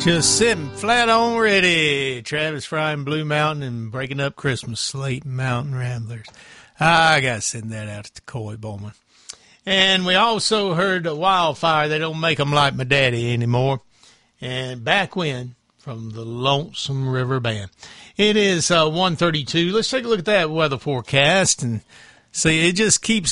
Just sitting flat on ready. Travis Fry and Blue Mountain and Breaking Up Christmas, Slate Mountain Ramblers. I got to send that out to Coy Bowman. And we also heard Wildfire. They don't make them like my daddy anymore. And Back When from the Lonesome River Band. It is 1:32. Let's take a look at that weather forecast and see. It just keeps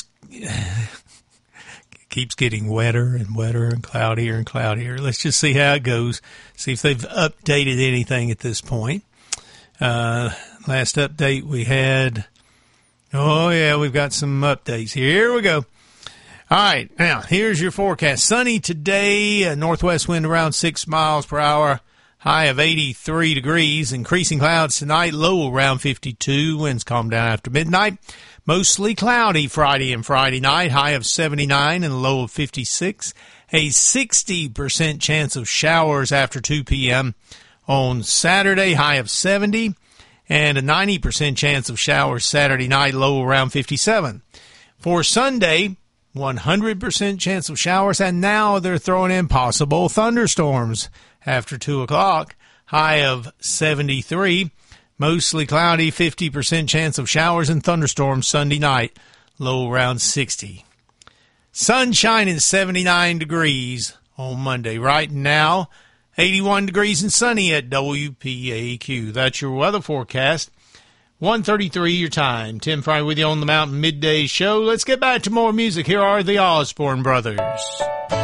getting wetter and wetter and cloudier and cloudier. Let's just see how it goes. See if they've updated anything at this point. Last update we had. Oh, yeah, we've got some updates here. Here we go. All right, now, here's your forecast. Sunny today, northwest wind around 6 miles per hour, high of 83 degrees. Increasing clouds tonight, low around 52. Winds calm down after midnight. Mostly cloudy Friday and Friday night, high of 79 and low of 56. A 60% chance of showers after 2 p.m. on Saturday, high of 70. And a 90% chance of showers Saturday night, low around 57. For Sunday, 100% chance of showers, and now they're throwing in possible thunderstorms after 2 o'clock, high of 73. Mostly cloudy, 50% chance of showers and thunderstorms Sunday night, low around 60. Sunshine and 79 degrees on Monday. Right now, 81 degrees and sunny at WPAQ. That's your weather forecast. 1:33 your time. Tim Fry with you on the Mountain Midday Show. Let's get back to more music. Here are the Osborne Brothers.